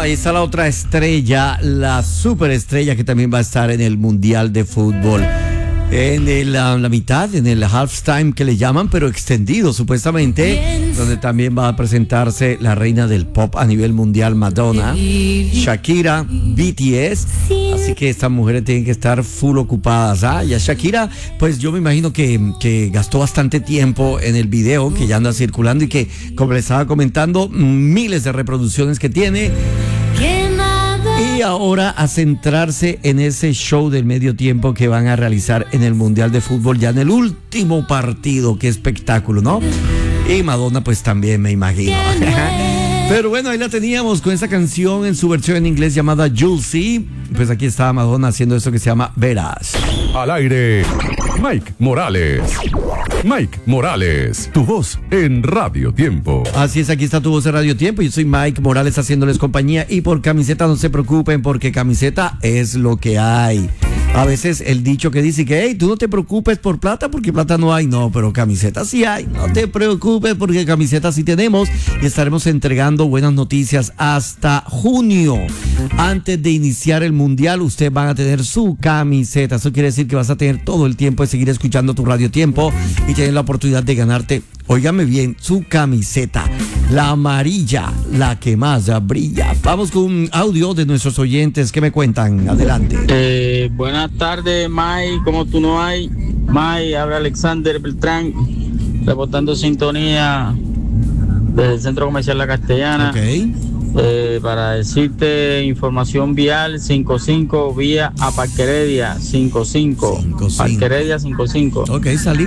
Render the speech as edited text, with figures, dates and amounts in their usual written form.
ahí está la otra estrella, la superestrella que también va a estar en el Mundial de Fútbol. En la mitad, en el halftime que le llaman, pero extendido supuestamente, donde también va a presentarse la reina del pop a nivel mundial, Madonna, Shakira, BTS. Así que estas mujeres tienen que estar full ocupadas. Y a Shakira, pues yo me imagino que gastó bastante tiempo en el video que ya anda circulando y que, como les estaba comentando, miles de reproducciones que tiene. Y ahora a centrarse en ese show del medio tiempo que van a realizar en el Mundial de Fútbol, ya en el último partido. Qué espectáculo, ¿no? Y Madonna pues también, me imagino. Pero bueno, ahí la teníamos con esa canción en su versión en inglés llamada Juicy. Pues aquí está Madonna haciendo esto que se llama Verás. Al aire, Mike Morales. Mike Morales, tu voz en Radio Tiempo. Así es, aquí está tu voz en Radio Tiempo. Yo soy Mike Morales haciéndoles compañía. Y por camiseta no se preocupen, porque camiseta es lo que hay. A veces el dicho que dice que, hey, tú no te preocupes por plata porque plata no hay. No, pero camiseta sí hay. No te preocupes porque camiseta sí tenemos. Y estaremos entregando buenas noticias hasta junio. Antes de iniciar el Mundial, ustedes van a tener su camiseta. Eso quiere decir que vas a tener todo el tiempo de seguir escuchando tu Radio Tiempo y tener la oportunidad de ganarte, óigame bien, su camiseta. La amarilla, la que más brilla. Vamos con un audio de nuestros oyentes. ¿Qué me cuentan? Adelante. Buenas tardes, Mike. ¿Cómo tú no hay? Mike, habla Alexander Beltrán, reportando sintonía desde el Centro Comercial La Castellana. Ok. Para decirte información vial 55 vía a Parque Heredia 55. Parque Heredia 55. Ok, salí.